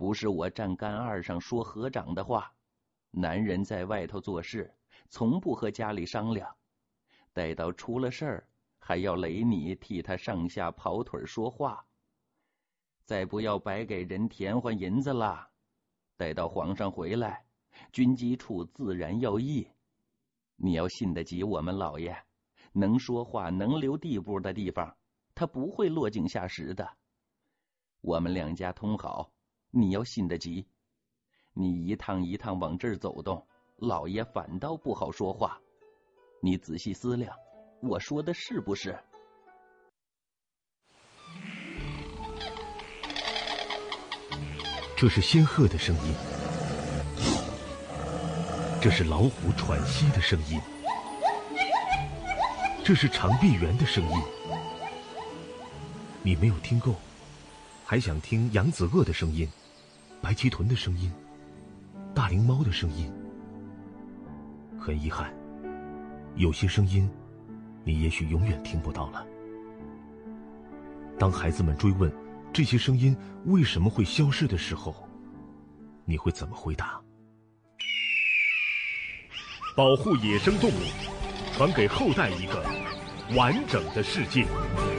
不是我站杆二上说合掌的话。男人在外头做事，从不和家里商量，待到出了事儿，还要雷你替他上下跑腿说话。再不要白给人填换银子了，待到皇上回来，军机处自然要议。你要信得起我们老爷，能说话能留地步的地方，他不会落井下石的。我们两家通好，你要信得急。你一趟一趟往这儿走动，老爷反倒不好说话。你仔细思量，我说的是不是？ 这是仙鹤的声音，这是老虎喘息的声音，这是长臂猿的声音。你没有听够，还想听扬子鳄的声音，白鳍豚的声音，大灵猫的声音。很遗憾，有些声音你也许永远听不到了。当孩子们追问这些声音为什么会消失的时候，你会怎么回答？保护野生动物，传给后代一个完整的世界。